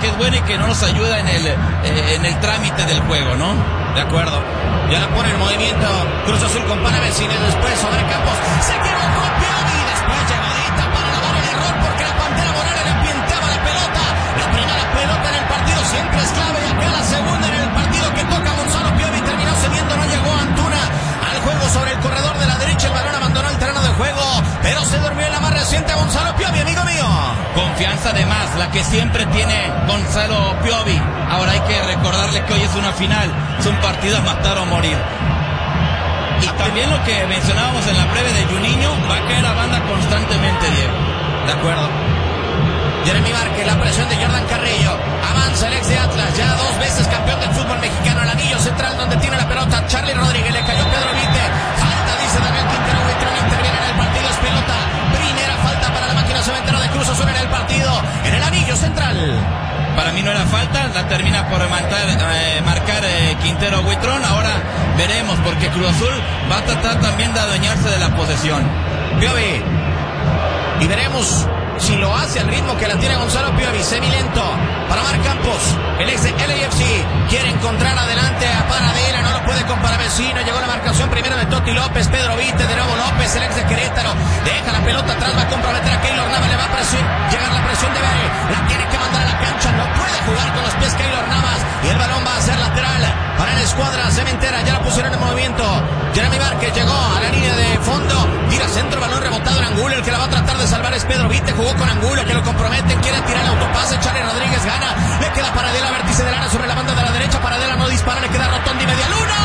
que es buena y que no nos ayuda en el trámite del juego, ¿no? De acuerdo. Ya la pone en movimiento Cruz Azul con Paravecino y después sobre Campos. Se equivocó Piovi. Después llegadita para lavar el error porque la Pantera Morales le pintaba la pelota. La primera pelota en el partido siempre es clave. Y acá la segunda en el partido que toca Gonzalo Piovi. Terminó cediendo, no llegó Antuna al juego sobre el corredor de la derecha. El balón abandonó el terreno de juego, pero se durmió en la más reciente Gonzalo Piovi, amigo mío. Confianza de más, la que siempre tiene Gonzalo Piovi. Ahora hay que recordarle que hoy es una final, es un partido a matar o morir. Y también lo que mencionábamos en la breve de Juninho, va a caer la banda constantemente, Diego. De acuerdo. Jeremy Márquez, la presión de Jordan Carrillo. Avanza el ex de Atlas, ya 2 veces campeón del fútbol mexicano. El anillo central donde tiene la pelota Charlie Rodríguez, le cayó Pedro Vite. Falta, dice Daniel Quintero Buitrón, interviene en el partido, es pelota. Primera falta para la máquina cementera de Cruz Azul en el partido, en el anillo central. Para mí no era falta, la termina por marcar Quintero Buitrón. Ahora veremos, porque Cruz Azul va a tratar también de adueñarse de la posesión. Piovi. Y veremos si lo hace al ritmo que la tiene Gonzalo Piovi. Semilento para Mar Campos, el ex de LAFC. Quiere encontrar adelante a Paradela, no lo puede con Paravecino. Llegó la marcación primero de Toti López, Pedro Vite, de nuevo López, el ex de Querétaro. Deja la pelota atrás, va a comprometer a Keylor Navas, le va a llegar la presión de Bale. La tiene que mandar a la cancha, no puede jugar con los pies Keylor Navas. Y el balón va a ser lateral para la escuadra cementera. Ya la pusieron en movimiento. Jeremy Márquez llegó a la línea de fondo, tira centro, balón rebotado en Angulo. El que la va a tratar de salvar es Pedro Vite, jugó con Angulo, que lo comprometen, quiere tirar el autopase. Charlie Rodríguez gana, le queda Paradela, vértice del área sobre la banda de la derecha. Paradela no dispara, le queda Rotondi, media luna.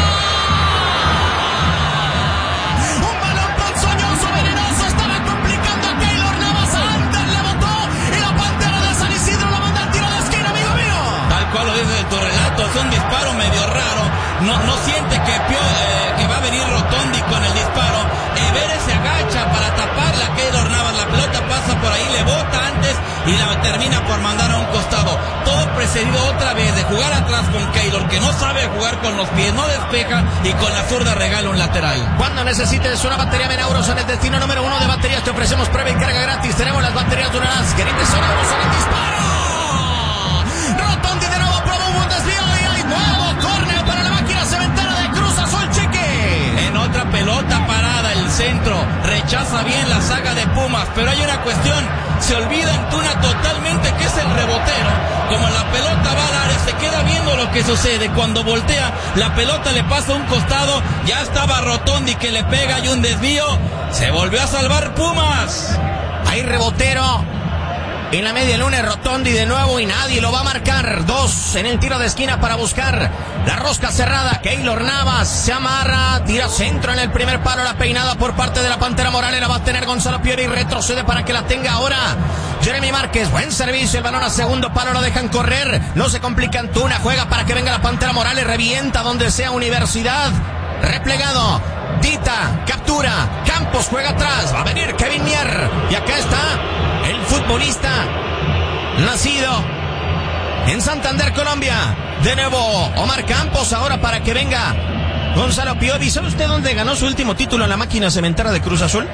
Un balón ponzoñoso, venenoso, estaba complicando a Keylor Navas. Antes le botó y la Pantera de San Isidro la manda al tiro de esquina, amigo mío. Tal cual lo dice tu relato, es un disparo medio raro. No siente que va a venir Rotondi con el disparo. Everes se agacha para taparla a Keylor Navas. La pelota pasa por ahí, le bota antes y la termina por mandar a un costado. Todo precedido otra vez de jugar atrás con Keylor, que no sabe jugar con los pies, no despeja y con la zurda regala un lateral. Cuando necesites una batería Menauros en el destino número 1 de baterías, te ofrecemos prueba y carga gratis. Tenemos las baterías Duralaz, gerentes Sonauros en el disparo. Rotondi de nuevo probó un buen desvío y hay nuevo córner para la máquina cementera de Cruz Azul, Chiqui. En otra pelota parada, el centro rechaza bien la saga de Pumas, pero hay una cuestión, se olvida Antuna totalmente que es el rebotero. Como la pelota va al área, se queda viendo lo que sucede. Cuando voltea, la pelota le pasa a un costado, ya estaba Rotondi que le pega y un desvío, se volvió a salvar Pumas. Hay rebotero en la media luna, Rotondi de nuevo y nadie lo va a marcar. 2 en el tiro de esquina para buscar la rosca cerrada. Keylor Navas se amarra, tira centro en el primer palo. La peinada por parte de la Pantera Morales la va a tener Gonzalo Piovi y retrocede para que la tenga ahora Jeremy Márquez. Buen servicio, el balón a segundo palo, lo dejan correr. No se complica Antuna, juega para que venga la Pantera Morales, revienta donde sea Universidad. Replegado, Tita, captura, Campos juega atrás, va a venir Kevin Mier. Y acá está el futbolista nacido en Santander, Colombia. De nuevo Omar Campos, ahora para que venga Gonzalo Piovi. ¿Sabe usted dónde ganó su último título en la máquina cementera de Cruz Azul?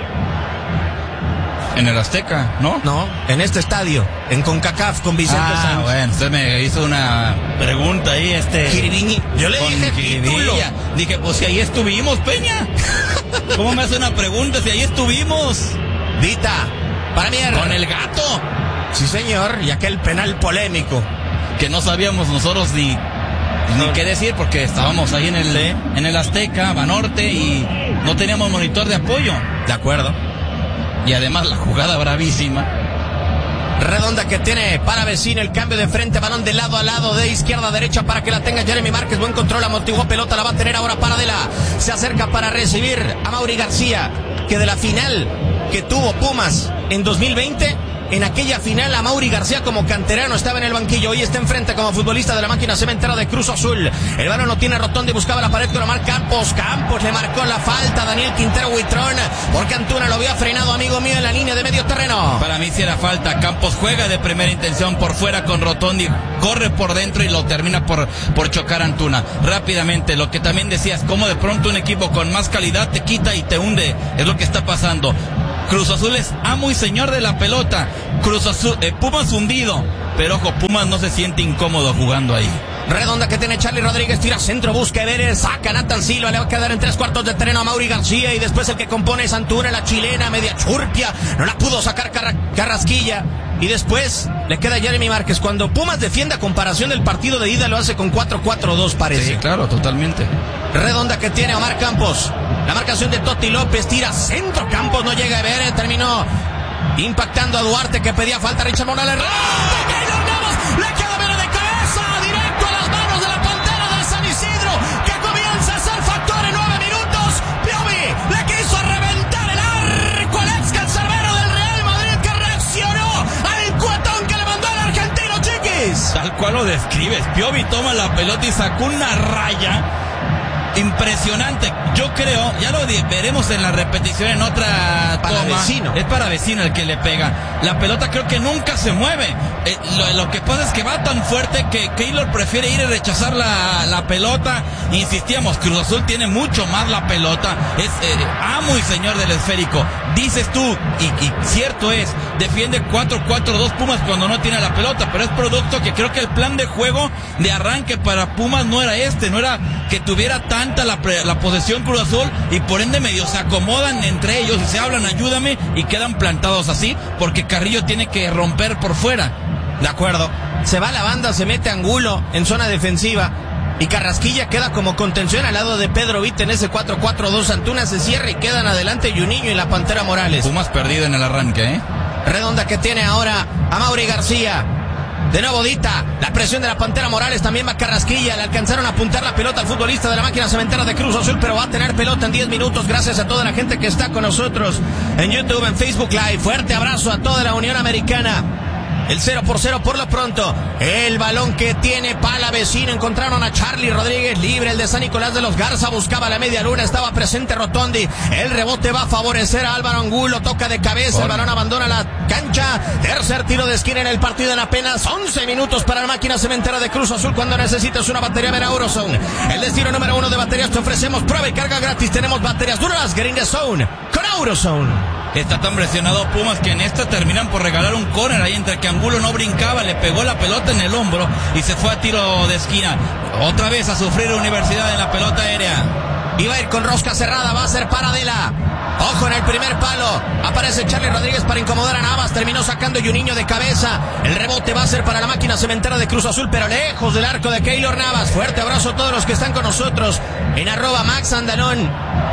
En el Azteca, ¿no? No, en este estadio, en CONCACAF con Vicente Sánchez. Bueno, usted me hizo una pregunta ahí, Jiribini. Yo le dije título. Dije, pues si ahí estuvimos, Peña. ¿Cómo me hace una pregunta si ahí estuvimos? Dita, para Mier. Con el gato. Sí, señor, y aquel penal polémico. Que no sabíamos nosotros ni qué decir, porque estábamos ahí en el Azteca, Banorte, y no teníamos monitor de apoyo. De acuerdo. Y además la jugada bravísima. Redonda que tiene Paravecino, el cambio de frente, balón de lado a lado, de izquierda a derecha para que la tenga Jeremy Márquez. Buen control, amortiguó pelota, la va a tener ahora Paradela. Se acerca para recibir a Mauri García, que de la final que tuvo Pumas en 2020, en aquella final a Mauri García como canterano estaba en el banquillo, hoy está enfrente como futbolista de la máquina cementera de Cruz Azul. El balón lo tiene Rotondi, buscaba la pared con Omar Campos. Campos le marcó la falta a Daniel Quintero Buitrón, porque Antuna lo había frenado, amigo mío, en la línea de medio terreno. Para mí sí era falta. Campos juega de primera intención por fuera con Rotondi, corre por dentro y lo termina por chocar a Antuna. Rápidamente, lo que también decías, como de pronto un equipo con más calidad te quita y te hunde, es lo que está pasando. Cruz Azul es amo y señor de la pelota. Cruz Azul, Pumas hundido. pero ojo, Pumas no se siente incómodo jugando ahí. Redonda que tiene Charlie Rodríguez, tira centro, busca Everett, saca Nathan Silva, le va a quedar en 3/4 de terreno a Mauri García y después el que compone es Antuna, la chilena, media churpia, no la pudo sacar Carrasquilla y después le queda Jeremy Márquez. Cuando Pumas defiende a comparación del partido de ida lo hace con 4-4-2 parece. Sí, claro, totalmente. Redonda que tiene Omar Campos, la marcación de Totti López, tira centro, Campos no llega a Everett, terminó impactando a Duarte que pedía falta, Richard Morales, le queda Vera de cabeza, directo a las manos de la Pantera de San Isidro, que comienza a ser factor en 9 minutos. Piovi le quiso reventar el arco al ex cancerbero del Real Madrid que reaccionó al cuetón que le mandó el argentino, Chiquis. Tal cual lo describes, Piovi toma la pelota y sacó una raya impresionante. Yo creo, ya lo veremos en la repetición en otra toma. Es para Vecino el que le pega. La pelota creo que nunca se mueve. Lo que pasa es que va tan fuerte que Keylor prefiere ir a rechazar la pelota. Insistíamos, Cruz Azul tiene mucho más la pelota. Es amo y señor del esférico. Dices tú, y cierto es, defiende 4-4-2 Pumas cuando no tiene la pelota, pero es producto que creo que el plan de juego de arranque para Pumas no era no era que tuviera tanta la posesión Cruz Azul y por ende medio se acomodan entre ellos y se hablan ayúdame y quedan plantados así porque Carrillo tiene que romper por fuera. De acuerdo, se va a la banda, se mete Angulo en zona defensiva y Carrasquilla queda como contención al lado de Pedro Vite en ese 4-4-2. Antuna se cierra y quedan adelante Juninho y la Pantera Morales. Pumas perdido en el arranque, Redonda que tiene ahora a Mauri García. De nuevo Dita, la presión de la Pantera Morales, también va Carrasquilla, le alcanzaron a apuntar la pelota al futbolista de la máquina cementera de Cruz Azul, pero va a tener pelota en 10 minutos, gracias a toda la gente que está con nosotros en YouTube, en Facebook Live. Fuerte abrazo a toda la Unión Americana. El 0-0 por lo pronto. El balón que tiene Palavecino. Encontraron a Charlie Rodríguez libre. El de San Nicolás de los Garza buscaba la media luna. Estaba presente Rotondi. El rebote va a favorecer a Álvaro Angulo. Toca de cabeza. El balón abandona la cancha. Tercer tiro de esquina en el partido en apenas 11 minutos para la máquina cementera de Cruz Azul. Cuando necesitas una batería, ven a Eurozone. El destino número 1 de baterías. Te ofrecemos prueba y carga gratis. Tenemos baterías duras. Get in the zone con Eurozone. Está tan presionado Pumas que en esta terminan por regalar un córner ahí entre que Angulo no brincaba, le pegó la pelota en el hombro y se fue a tiro de esquina. Otra vez a sufrir Universidad en la pelota aérea. Iba a ir con rosca cerrada, va a ser Paradela. Ojo en el primer palo. Aparece Charlie Rodríguez para incomodar a Navas. Terminó sacando Juninho de cabeza. El rebote va a ser para la máquina cementera de Cruz Azul, pero lejos del arco de Keylor Navas. Fuerte abrazo a todos los que están con nosotros en @MaxAndalón,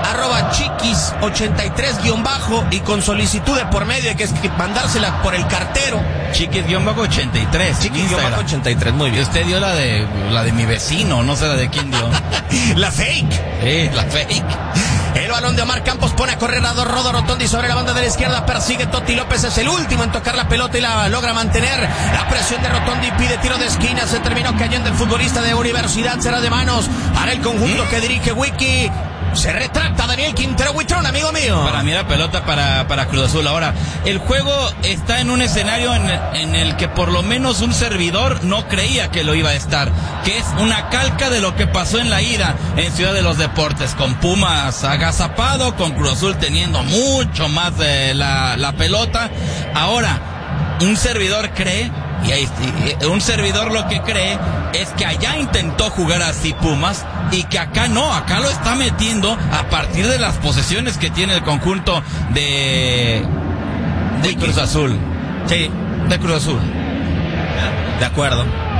@Chiquis83_ y con solicitud de por medio. Hay que mandársela por el cartero. Chiquis-83. Chiquis-83, muy bien. Usted dio la de mi vecino, no sé la de quién dio. La fake. La fake. El balón de Omar Campos pone a correr a Rodo Rotondi sobre la banda de la izquierda. Persigue Totti López, es el último en tocar la pelota y la logra mantener. La presión de Rotondi pide tiro de esquina. Se terminó cayendo el futbolista de Universidad. Será de manos para el conjunto que dirige Wiki. Se retracta Daniel Quintero Huitrón, amigo mío. Para mí la pelota para Cruz Azul. Ahora, el juego está en un escenario en el que por lo menos un servidor no creía que lo iba a estar, que es una calca de lo que pasó en la ida en Ciudad de los Deportes, con Pumas agazapado, con Cruz Azul teniendo mucho más de la pelota. Ahora, un servidor cree, un servidor lo que cree es que allá intentó jugar así Pumas y que acá no, acá lo está metiendo a partir de las posesiones que tiene el conjunto de Cruz Azul. Sí, de Cruz Azul. De acuerdo.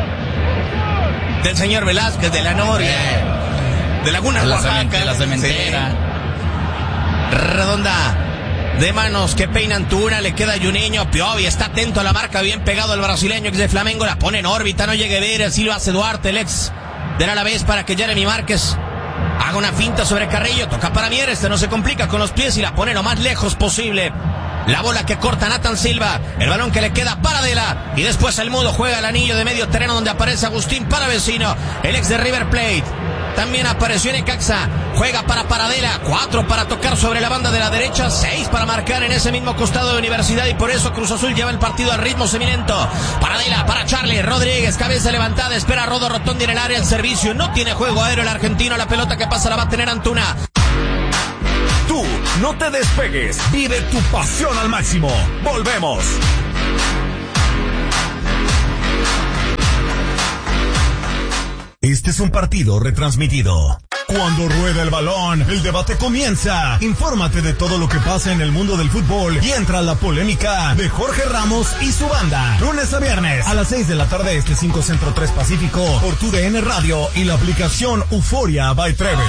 Del señor Velázquez, de la Noria, de Laguna Oaxaca, la cementera. Sí. Redonda. De manos que peina Antuna, le queda Juninho. Piovi está atento a la marca, bien pegado al brasileño ex de Flamengo, la pone en órbita, no llegue a ver, así lo hace Duarte, el ex del Alavés, para que Jeremy Márquez haga una finta sobre Carrillo, toca para Mier, no se complica con los pies y la pone lo más lejos posible. La bola que corta Nathan Silva, el balón que le queda para Paradela y después el Mudo juega el anillo de medio terreno donde aparece Agustín Palavecino, el ex de River Plate. También apareció Necaxa, juega para Paradela, 4 para tocar sobre la banda de la derecha, 6 para marcar en ese mismo costado de Universidad y por eso Cruz Azul lleva el partido a ritmo semilento. Paradela para Charlie Rodríguez, cabeza levantada, espera a Rodo Rotondi en el área, el servicio, no tiene juego aéreo el argentino, la pelota que pasa la va a tener Antuna. Tú, no te despegues, vive tu pasión al máximo, volvemos. Este es un partido retransmitido. Cuando rueda el balón, el debate comienza. Infórmate de todo lo que pasa en el mundo del fútbol y entra a la polémica de Jorge Ramos y su banda. Lunes a viernes a las 6 de la tarde, 5 Centro 3 Pacífico, por TUDN Radio y la aplicación Euforia by Treve.